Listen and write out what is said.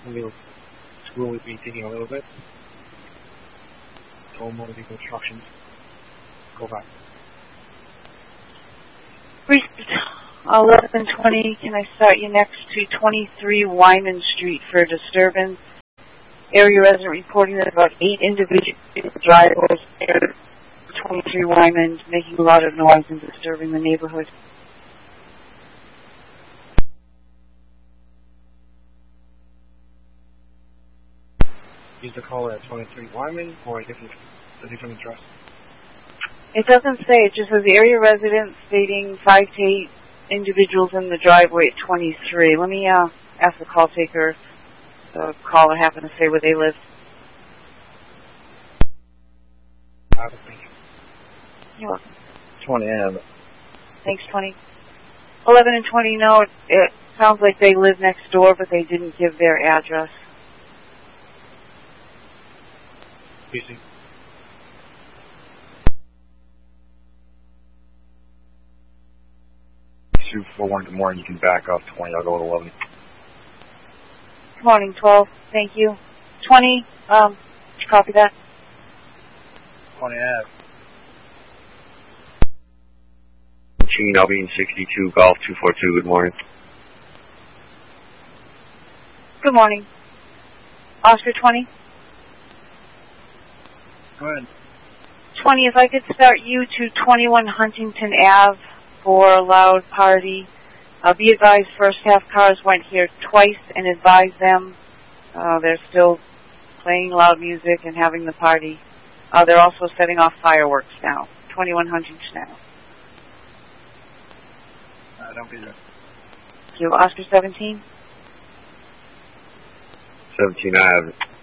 School will be taking a little bit. Toll motor vehicle instructions. Go back. 11:20. Can I start you next to 23 Wyman Street for disturbance? Area resident reporting that about 8 individual drivers near 23 Wyman making a lot of noise and disturbing the neighborhood. Use the caller at 23 Wyman or a different address? It doesn't say. It just says area residents stating 5 to 8 individuals in the driveway at 23. Let me ask the call taker. The caller happened to say where they live. Thank you. You're welcome. 20 Ave. Thanks, 20. 11 and 20, no, it sounds like they live next door, but they didn't give their address. PC. Shoot 41, good morning. You can back off 20. I'll go with 11. Good morning, 12. Thank you. 20, copy that. 20 Ave. Gene, I'll be in 62 Golf 242. Good morning. Good morning. Oscar 20. Go ahead. 20, if I could start you to 21 Huntington Ave for a loud party. Be advised, first half cars went here twice and advise them they're still playing loud music and having the party. They're also setting off fireworks now. 21 Huntington Ave. Don't be there. Thank you. Oscar 17. 17 Ave.